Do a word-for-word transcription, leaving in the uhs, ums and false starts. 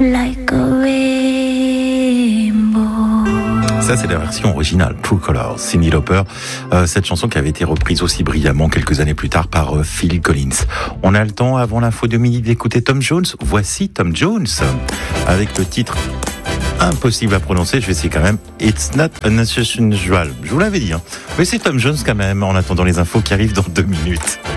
like a rainbow. Ça, c'est la version originale, True Colors, Cyndi Lauper. Euh, cette chanson qui avait été reprise aussi brillamment quelques années plus tard par euh, Phil Collins. On a le temps, avant l'info de midi, d'écouter Tom Jones. Voici Tom Jones, avec le titre impossible à prononcer. Je vais essayer quand même. It's not unusual. Je vous l'avais dit, hein. Mais c'est Tom Jones quand même, en attendant les infos qui arrivent dans deux minutes.